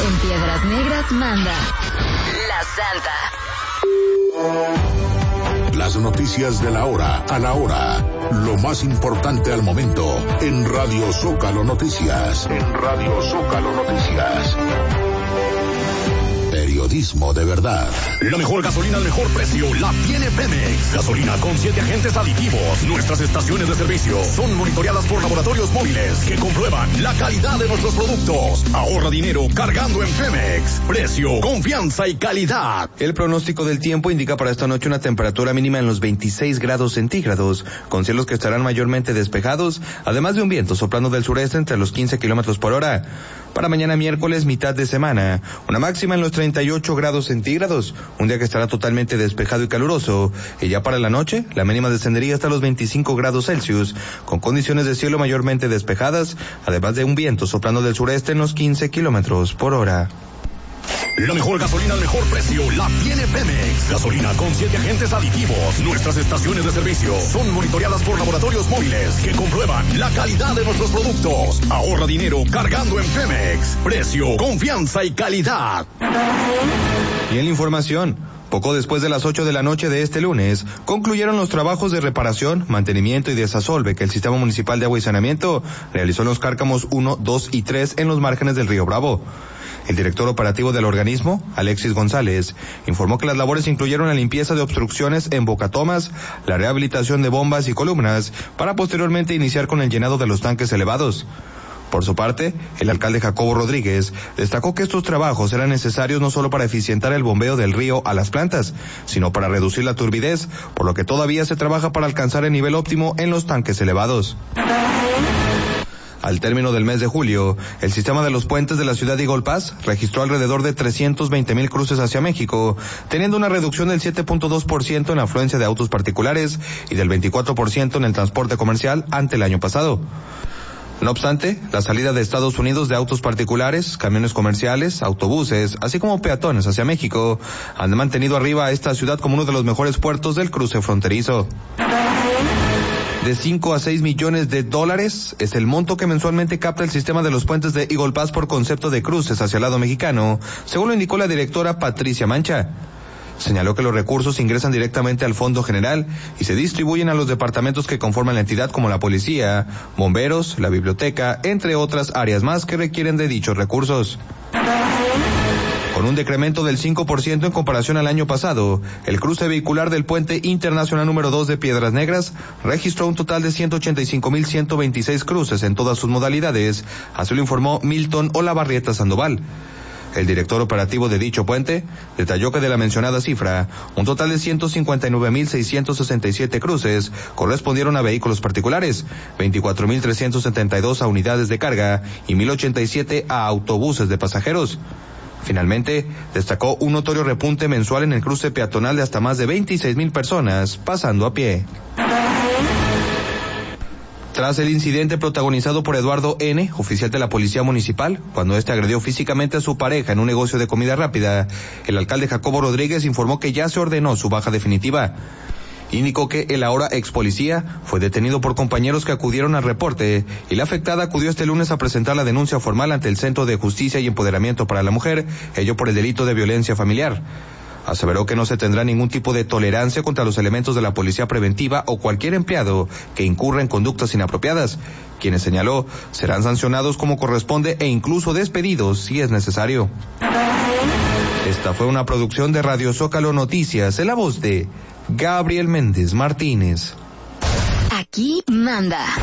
En Piedras Negras manda La Santa. Las noticias de la hora, a la hora. Lo más importante al momento en Radio Zócalo Noticias. Periodismo de verdad. La mejor gasolina al mejor precio la tiene Pemex. Gasolina con 7 agentes aditivos. Nuestras estaciones de servicio son monitoreadas por laboratorios móviles que comprueban la calidad de nuestros productos. Ahorra dinero cargando en Pemex. Precio, confianza y calidad. El pronóstico del tiempo indica para esta noche una temperatura mínima en los 26 grados centígrados, con cielos que estarán mayormente despejados, además de un viento soplando del sureste entre los 15 kilómetros por hora. Para mañana miércoles, mitad de semana, una máxima en los 38 grados centígrados, un día que estará totalmente despejado y caluroso, y ya para la noche, la mínima descendería hasta los 25 grados Celsius, con condiciones de cielo mayormente despejadas, además de un viento soplando del sureste en los 15 kilómetros por hora. La mejor gasolina al mejor precio la tiene Pemex. Gasolina con 7 agentes aditivos. Nuestras estaciones de servicio son monitoreadas por laboratorios móviles que comprueban la calidad de nuestros productos. Ahorra dinero cargando en Pemex. Precio, confianza y calidad. Y en la información, poco después de las 8 de la noche de este lunes, concluyeron los trabajos de reparación, mantenimiento y desasolve que el Sistema Municipal de Agua y Saneamiento realizó en los cárcamos 1, 2 y 3 en los márgenes del río Bravo. El director operativo del organismo, Alexis González, informó que las labores incluyeron la limpieza de obstrucciones en bocatomas, la rehabilitación de bombas y columnas, para posteriormente iniciar con el llenado de los tanques elevados. Por su parte, el alcalde Jacobo Rodríguez destacó que estos trabajos eran necesarios no solo para eficientar el bombeo del río a las plantas, sino para reducir la turbidez, por lo que todavía se trabaja para alcanzar el nivel óptimo en los tanques elevados. Al término del mes de julio, el sistema de los puentes de la ciudad de Eagle Pass registró alrededor de 320,000 cruces hacia México, teniendo una reducción del 7.2% en la afluencia de autos particulares y del 24% en el transporte comercial ante el año pasado. No obstante, la salida de Estados Unidos de autos particulares, camiones comerciales, autobuses, así como peatones hacia México, han mantenido arriba a esta ciudad como uno de los mejores puertos del cruce fronterizo. De 5 a 6 millones de dólares es el monto que mensualmente capta el sistema de los puentes de Eagle Pass por concepto de cruces hacia el lado mexicano, según lo indicó la directora Patricia Mancha. Señaló que los recursos ingresan directamente al Fondo General y se distribuyen a los departamentos que conforman la entidad, como la policía, bomberos, la biblioteca, entre otras áreas más que requieren de dichos recursos. Con un decremento del 5% en comparación al año pasado, el cruce vehicular del puente internacional número 2 de Piedras Negras registró un total de 185,126 cruces en todas sus modalidades, así lo informó Milton Olavarrieta Sandoval. El director operativo de dicho puente detalló que de la mencionada cifra, un total de 159,667 cruces correspondieron a vehículos particulares, 24,372 a unidades de carga y 1,087 a autobuses de pasajeros. Finalmente, destacó un notorio repunte mensual en el cruce peatonal de hasta más de 26,000 personas pasando a pie. Tras el incidente protagonizado por Eduardo N., oficial de la Policía Municipal, cuando este agredió físicamente a su pareja en un negocio de comida rápida, el alcalde Jacobo Rodríguez informó que ya se ordenó su baja definitiva. Indicó que el ahora ex policía fue detenido por compañeros que acudieron al reporte y la afectada acudió este lunes a presentar la denuncia formal ante el Centro de Justicia y Empoderamiento para la Mujer, ello por el delito de violencia familiar. Aseveró que no se tendrá ningún tipo de tolerancia contra los elementos de la policía preventiva o cualquier empleado que incurra en conductas inapropiadas, quienes señaló serán sancionados como corresponde e incluso despedidos si es necesario. Esta fue una producción de Radio Zócalo Noticias en la voz de Gabriel Méndez Martínez. Aquí manda